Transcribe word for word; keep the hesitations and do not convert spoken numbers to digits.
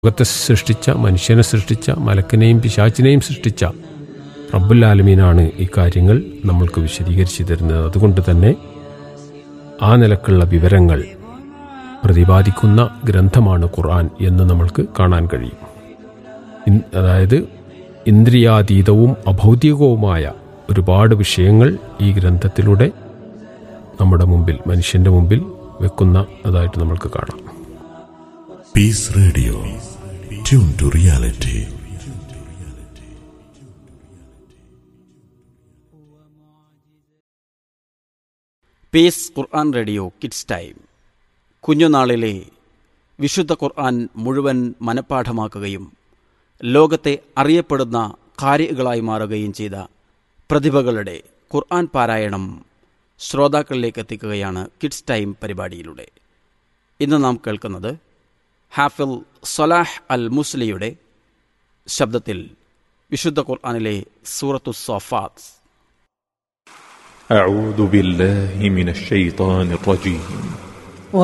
ലോകത്തെ സൃഷ്ടിച്ച, മനുഷ്യനെ സൃഷ്ടിച്ച, മലക്കിനെയും പിശാചിനെയും സൃഷ്ടിച്ച റബ്ബുൽ ആലമീനാണ് ഈ കാര്യങ്ങൾ നമ്മൾക്ക് വിശദീകരിച്ചു തരുന്നത്. അതുകൊണ്ട് തന്നെ ആ നിലക്കുള്ള വിവരങ്ങൾ പ്രതിപാദിക്കുന്ന ഗ്രന്ഥമാണ് ഖുർആൻ എന്ന് നമ്മൾക്ക് കാണാൻ കഴിയും. അതായത് ഇന്ദ്രിയാതീതവും അഭൗതികവുമായ ഒരുപാട് വിഷയങ്ങൾ ഈ ഗ്രന്ഥത്തിലൂടെ നമ്മുടെ മുമ്പിൽ, മനുഷ്യന്റെ മുമ്പിൽ വെക്കുന്ന അതായിട്ട് നമ്മൾക്ക് കാണാം. Piece radio, tune to reality. Piece Quran radio kids time. കുഞ്ഞുനാളിലെ വിശുദ്ധ ഖുർആൻ മുഴുവൻ മനഃപ്പാഠമാക്കുകയും ലോകത്തെ അറിയപ്പെടുന്ന ഖാരികളായി മാറുകയും ചെയ്ത പ്രതിഭകളുടെ ഖുർആൻ പാരായണം ശ്രോതാക്കളിലേക്ക് എത്തിക്കുകയാണ് കിഡ്സ് ടൈം പരിപാടിയിലൂടെ. ഇന്ന് നാം കേൾക്കുന്നത് ഹാഫിൽ സലാഹ് അൽ മുസ്ലിയുടെ ശബ്ദത്തിൽ വിശുദ്ധ ഖുർആനിലെ സൂറത്തു സ്വാഫാത്ത്. أعوذ بالله من الشيطان الرجيم.